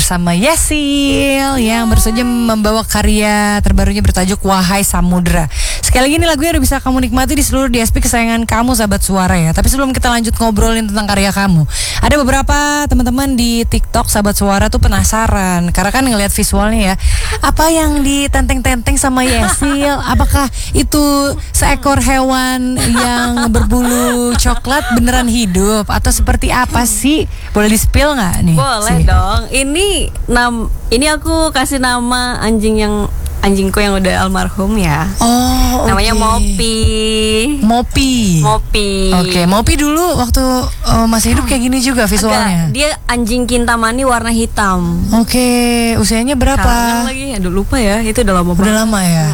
bersama Yesil yang baru saja membawa karya terbarunya bertajuk Wahai Samudra. Sekali lagi ini lagunya udah bisa kamu nikmati di seluruh DSP kesayangan kamu sahabat suara ya. Tapi sebelum kita lanjut ngobrolin tentang karya kamu, ada beberapa teman-teman di TikTok sahabat suara tuh penasaran karena kan ngelihat visualnya ya. Apa yang ditenteng-tenteng sama Yesil? Apakah itu seekor hewan yang berbulu coklat beneran hidup atau seperti apa sih? Boleh di-spill nggak nih? Boleh dong. Ini aku kasih nama anjingku yang udah almarhum ya. Oh, namanya Mopi. Oke, Mopi dulu waktu masih hidup kayak gini juga visualnya. Dia anjing Kintamani warna hitam. Oke, usianya berapa? Sekarang lagi, aduh lupa ya. Itu udah lama banget. Udah lama ya.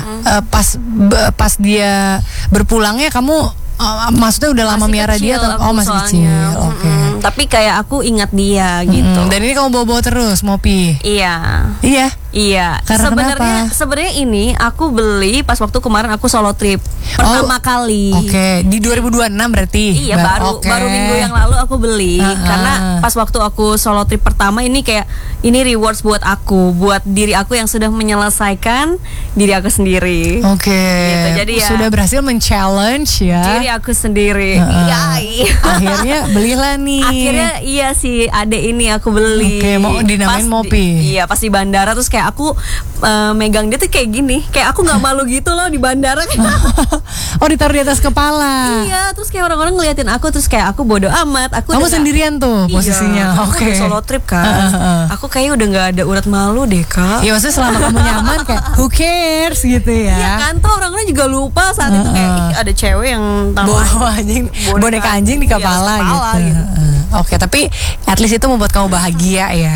Pas dia berpulangnya kamu maksudnya udah lama miara dia atau masih kecil? Oke. Tapi kayak aku ingat dia gitu. Dan ini kamu bawa-bawa terus Mopi? Iya. Sebenarnya ini aku beli pas waktu kemarin aku solo trip pertama kali. Oke, di 2026 berarti. Iya, baru minggu yang lalu aku beli karena pas waktu aku solo trip pertama ini kayak ini rewards buat diri aku yang sudah menyelesaikan diri aku sendiri. Oke. Gitu, jadi ya sudah berhasil men-challenge ya diri aku sendiri. Akhirnya belilah nih. Akhirnya iya sih, adek ini aku beli. Oke, mau dinamain Mopi. Iya, pas di bandara terus kayak aku megang dia tuh kayak gini. Kayak aku gak malu gitu loh di bandara. Oh, ditaruh di atas kepala. Iya, terus kayak orang-orang ngeliatin aku. Terus kayak aku bodo amat. Kamu sendirian tuh posisinya. Oke. Solo trip kan. Aku kayaknya udah gak ada urat malu deh, Kak. Iya, maksudnya selama kamu nyaman kayak who cares gitu ya. Iya kan, tuh orang-orang juga lupa saat itu kayak ada cewek yang bawa boneka anjing di kepala gitu. Oke, tapi at least itu membuat kamu bahagia ya.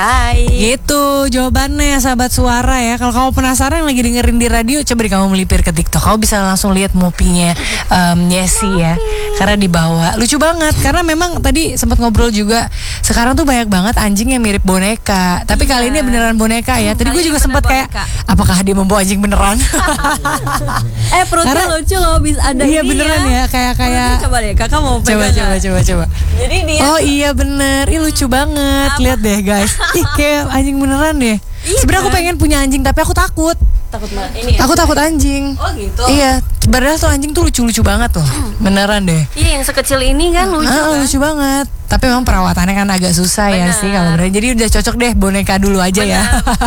Gitu jawabannya sahabat suara ya. Kalau kamu penasaran yang lagi dengerin di radio, coba deh kamu melipir ke TikTok. Kamu bisa langsung lihat Mopinya Yesi ya. Karena dibawa lucu banget. Karena memang tadi sempat ngobrol juga. Sekarang tuh banyak banget anjing yang mirip boneka. Tapi kali ini beneran boneka ya. Tadi gue juga sempat kayak, apakah dia membawa anjing beneran? Perutnya lucu loh, bisa ada iya beneran ya. Kayak coba deh, kakak mau pegang. Coba. Jadi dia. Oh iya bener, lucu banget. Lihat deh guys. Kayak anjing beneran deh. Sebenarnya aku pengen punya anjing tapi aku takut. Aku takut anjing. Oh gitu. Iya, padahal tuh anjing tuh lucu-lucu banget loh. Beneran deh. Iya, yang sekecil ini kan lucu kan? Lucu banget. Tapi memang perawatannya kan agak susah ya sih kalau bener. Jadi udah cocok deh boneka dulu aja ya.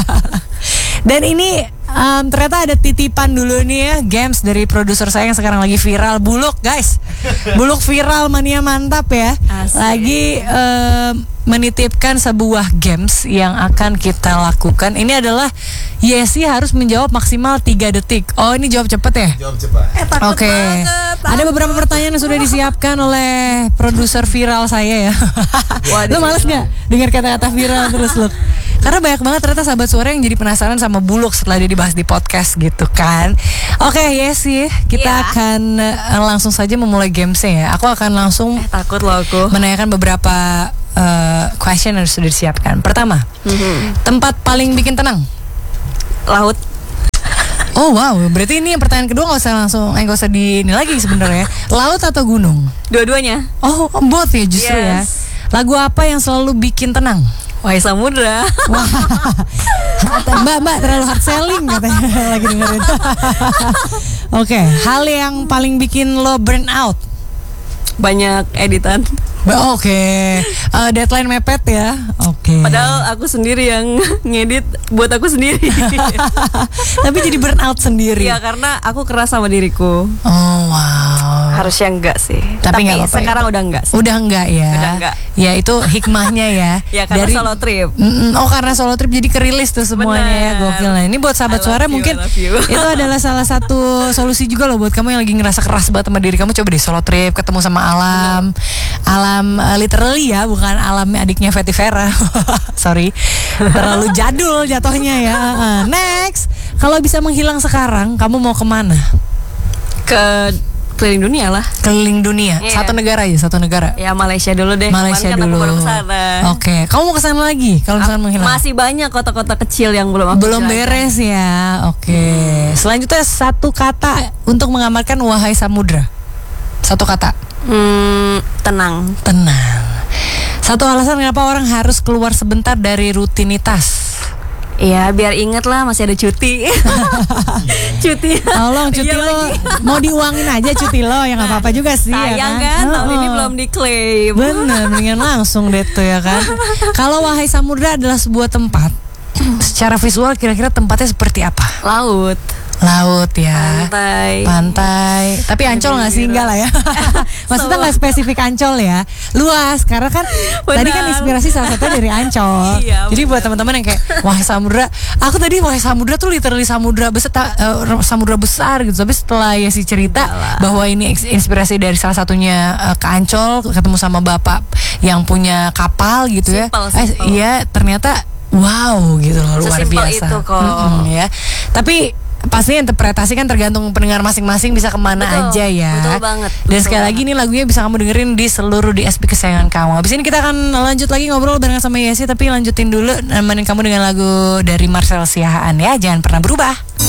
Dan ini ternyata ada titipan dulu nih ya, games dari produser saya yang sekarang lagi viral. Buluk guys, Buluk viral mania mantap ya. Asik. Lagi menitipkan sebuah games yang akan kita lakukan. Ini adalah Yesi harus menjawab maksimal 3 detik. Oh, ini jawab cepet ya? Jawab cepat. Oke. Ada beberapa pertanyaan yang sudah disiapkan oleh produser viral saya ya. Lo males gak dengar kata-kata viral terus lo? Karena banyak banget ternyata sahabat suara yang jadi penasaran sama Buluk setelah dia dibahas di podcast gitu kan. Oke, Yesi, kita akan langsung saja memulai gamesnya ya. Aku akan langsung takut loh aku menanyakan beberapa question yang sudah disiapkan. Pertama, tempat paling bikin tenang? Laut. Oh wow, berarti ini yang pertanyaan kedua nggak usah di ini lagi sebenarnya. Laut atau gunung? Dua-duanya. Oh, both ya justru ya. Lagu apa yang selalu bikin tenang? Wahai Samudra. Wah, Mbak terlalu hard selling katanya lagi dengerin. Oke, hal yang paling bikin lo burn out? Banyak editan. Oke. Deadline mepet ya. Oke. Padahal aku sendiri yang ngedit buat aku sendiri. Tapi jadi burn out sendiri. Iya, karena aku keras sama diriku. Oh wow. Harusnya enggak sih. Tapi sekarang udah enggak sih. Udah enggak ya. Udah enggak. Ya itu hikmahnya ya. Ya karena solo trip. Oh karena solo trip jadi kerilis tuh semuanya ya. Gokil. Nah ini buat sahabat suara mungkin itu adalah salah satu solusi juga loh buat kamu yang lagi ngerasa keras banget sama diri kamu. Coba deh solo trip, ketemu sama alam. Alam literally ya, bukan alamnya adiknya Fetty Vera. Sorry, terlalu jadul jatuhnya ya. Next, kalau bisa menghilang sekarang, kamu mau kemana? Ke keliling dunia lah. Keliling dunia, satu negara aja, satu negara. Ya Malaysia dulu deh. Malaysia dulu. Oke, kamu mau kesana lagi? Kalau misalnya menghilang? Masih banyak kota-kota kecil yang belum beres ya. Oke. Selanjutnya satu kata untuk mengamalkan Wahai Samudra. Satu kata. Tenang. Satu alasan kenapa orang harus keluar sebentar dari rutinitas. Iya, biar inget lah masih ada cuti. Cuti. Tolong cuti Iya lo lagi. mau diuangin aja cuti lo, ya nggak apa-apa juga sih. Sayang ya kan, tahun ini belum diklaim. Bener, mendingan langsung deh tuh ya kan. Kalau Wahai Samudra adalah sebuah tempat, secara visual kira-kira tempatnya seperti apa? Laut, Laut ya. pantai. Tapi Ancol nggak sih? Enggak lah ya. Maksudnya nggak spesifik Ancol ya. Luas, karena kan tadi kan inspirasi salah satunya dari Ancol. Iya, jadi buat teman-teman yang kayak Wahai Samudra, aku tadi Wahai Samudra tuh literally samudra besar, samudra besar gitu. Tapi setelah ya si cerita bahwa ini inspirasi dari salah satunya ke Ancol, ketemu sama bapak yang punya kapal gitu ya. Simple. Iya, ternyata wow gitu loh, luar Sesimpel biasa. itu kok. Ya. Tapi pasti interpretasi kan tergantung pendengar masing-masing bisa kemana Betul, aja ya. betul banget, Dan betul sekali lagi nih lagunya bisa kamu dengerin di seluruh DSP kesayangan kamu. Habis ini kita akan lanjut lagi ngobrol bareng sama Yesi, tapi lanjutin dulu nemenin kamu dengan lagu dari Marcel Siahaan ya. Jangan pernah berubah.